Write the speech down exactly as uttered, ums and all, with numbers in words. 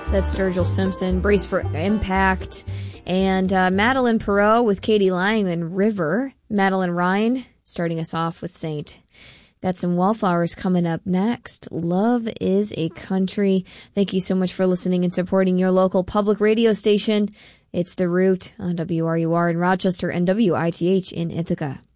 That's Sturgill Simpson. Brace for Impact. And uh, Madeline Perot with Katie Lang and River. Madeline Ryan starting us off with Saint. Got some Wallflowers coming up next. Love is a Country. Thank you so much for listening and supporting your local public radio station. It's The Root on W R U R in Rochester and W I T H in Ithaca.